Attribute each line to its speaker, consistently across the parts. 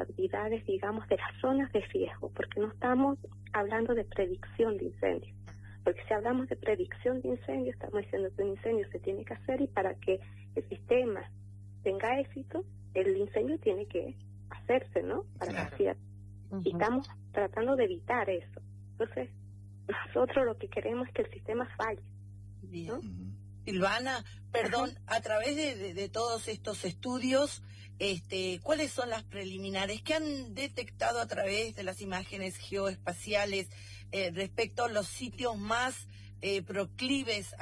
Speaker 1: responsabilidades, digamos, de las zonas de riesgo, porque no estamos hablando de predicción de incendios. Porque si hablamos de predicción de incendios, estamos diciendo que un incendio se tiene que hacer y para que el sistema tenga éxito, el incendio tiene que hacerse, ¿no? Para que sea. Y estamos tratando de evitar eso. Entonces, nosotros lo que queremos es que el sistema falle, ¿no?
Speaker 2: Silvana, perdón, a través de todos estos estudios, ¿cuáles son las preliminares que han detectado a través de las imágenes geoespaciales respecto a los sitios más proclives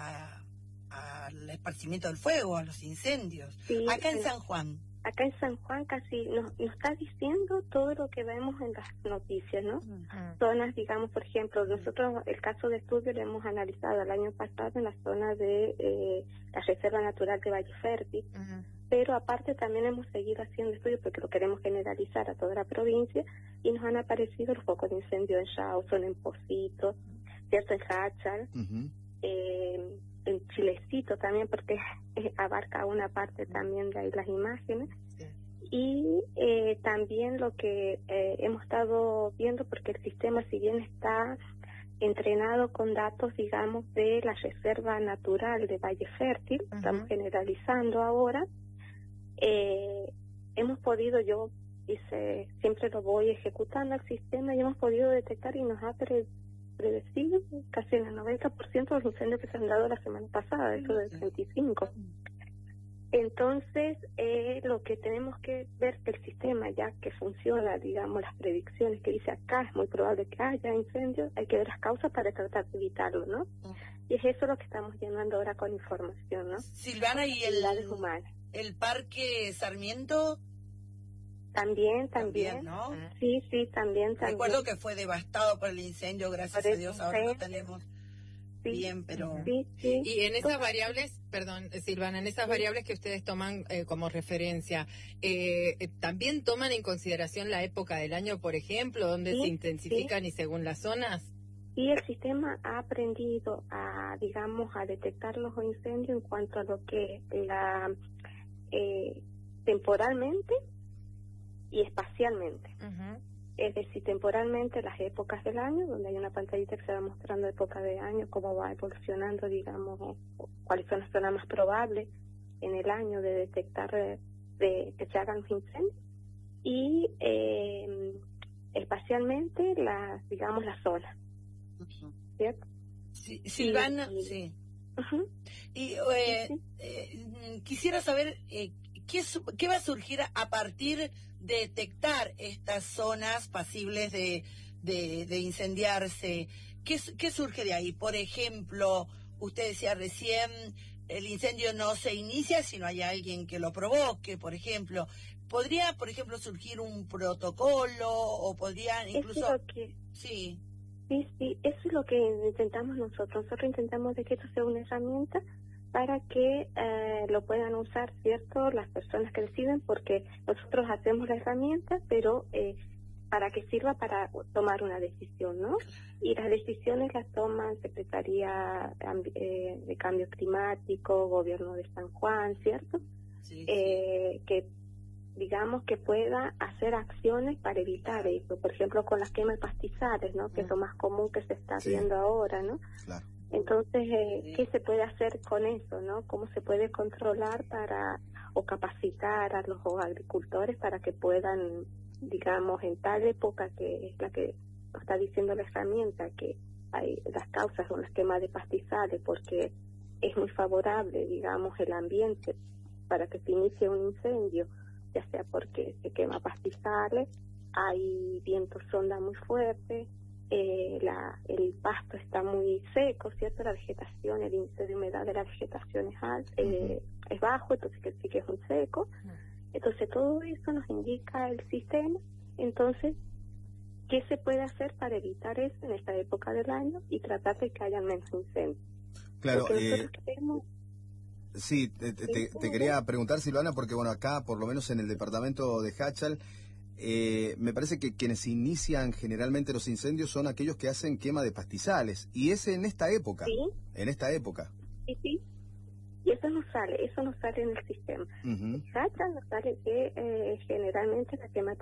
Speaker 2: al esparcimiento del fuego, a los incendios?
Speaker 1: Sí,
Speaker 2: acá en San Juan.
Speaker 1: Acá en San Juan casi nos está diciendo todo lo que vemos en las noticias, ¿no? Zonas, digamos, por ejemplo, nosotros el caso de estudio lo hemos analizado el año pasado en la zona de la Reserva Natural de Valle Fértil, pero aparte también hemos seguido haciendo estudios porque lo queremos generalizar a toda la provincia y nos han aparecido los focos de incendio en Rawson, en Pocito, ¿cierto? En Jáchal, en Chilecito también, porque abarca una parte también de ahí las imágenes. Y también lo que hemos estado viendo, porque el sistema, si bien está entrenado con datos, digamos, de la Reserva Natural de Valle Fértil, estamos generalizando ahora, hemos podido, yo siempre lo voy ejecutando al sistema y hemos podido detectar y nos ha predecido casi en el 90% de los incendios que se han dado la semana pasada, eso del 25. Entonces, lo que tenemos que ver que el sistema ya que funciona, digamos, las predicciones que dice acá, es muy probable que haya incendios, hay que ver las causas para tratar de evitarlo, ¿no? Y es eso lo que estamos llenando ahora con información, ¿no?
Speaker 2: Silvana, ¿y el Parque Sarmiento?
Speaker 1: También,
Speaker 2: ¿no?
Speaker 1: Sí, también.
Speaker 2: Recuerdo que fue devastado por el incendio, gracias a Dios, ahora lo tenemos bien, pero...
Speaker 1: Sí.
Speaker 3: Y en esas variables, perdón, Silvana, en esas variables que ustedes toman como referencia, ¿también toman en consideración la época del año, por ejemplo, donde se intensifican y según las zonas?
Speaker 1: Y el sistema ha aprendido a detectar los incendios en cuanto a lo que temporalmente y espacialmente. Es decir, temporalmente las épocas del año, donde hay una pantallita que se va mostrando época de año, cómo va evolucionando, digamos, cuáles son las zonas más probables en el año de detectar de que se hagan incendios, y espacialmente las zonas, ¿cierto?
Speaker 2: Sí, Silvana, sí. Quisiera saber ¿qué va a surgir a partir de detectar estas zonas pasibles de incendiarse? ¿Qué surge de ahí? Por ejemplo, usted decía recién, el incendio no se inicia si no hay alguien que lo provoque, por ejemplo. ¿Podría, por ejemplo, surgir un protocolo o podría incluso...
Speaker 1: Sí, eso es lo que intentamos nosotros. Nosotros intentamos de que esto sea una herramienta para que lo puedan usar, ¿cierto?, las personas que deciden, porque nosotros hacemos la herramienta, pero para que sirva para tomar una decisión, ¿no? Y las decisiones las toman Secretaría de Cambio Climático, Gobierno de San Juan, ¿cierto? Que digamos que pueda hacer acciones para evitar eso, por ejemplo con las quemas de pastizales, ¿no? Que es lo más común que se está viendo ahora, ¿no? Entonces, ¿qué se puede hacer con eso, no? ¿Cómo se puede controlar o capacitar a los agricultores para que puedan, digamos, en tal época que es la que nos está diciendo la herramienta, que hay las causas son las quemas de pastizales, porque es muy favorable, digamos, el ambiente para que se inicie un incendio, ya sea porque se quema pastizales, hay vientos sonda muy fuertes, el pasto está muy seco, ¿cierto? La vegetación, el índice de humedad de la vegetación es alto, es bajo, entonces sí que es muy seco. Entonces todo eso nos indica el sistema. Entonces, ¿qué se puede hacer para evitar eso en esta época del año y tratar de que haya menos incendios?
Speaker 4: Claro, sí, te quería preguntar, Silvana, porque bueno, acá, por lo menos en el departamento de Jáchal, me parece que quienes inician generalmente los incendios son aquellos que hacen quema de pastizales, y es en esta época. En esta época.
Speaker 1: Sí. Y eso no sale en el sistema. En Jáchal nos sale que generalmente la quema de